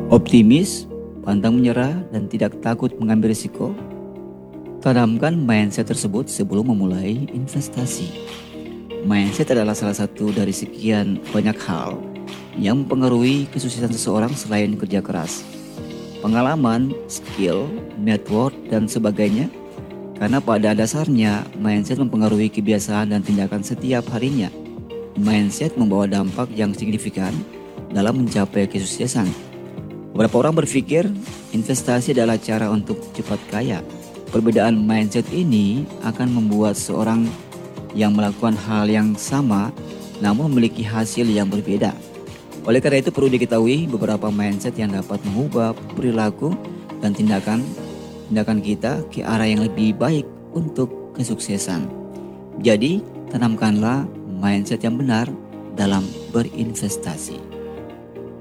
Optimis, pantang menyerah, dan tidak takut mengambil risiko. Tanamkan mindset tersebut sebelum memulai investasi. Mindset adalah salah satu dari sekian banyak hal yang mempengaruhi kesuksesan seseorang selain kerja keras, pengalaman, skill, network, dan sebagainya. Karena pada dasarnya, mindset mempengaruhi kebiasaan dan tindakan setiap harinya. Mindset membawa dampak yang signifikan dalam mencapai kesuksesan. Beberapa orang berpikir investasi adalah cara untuk cepat kaya. Perbedaan mindset ini akan membuat seorang yang melakukan hal yang sama namun memiliki hasil yang berbeda. Oleh karena itu perlu diketahui beberapa mindset yang dapat mengubah perilaku dan tindakan kita ke arah yang lebih baik untuk kesuksesan. Jadi, tanamkanlah mindset yang benar dalam berinvestasi.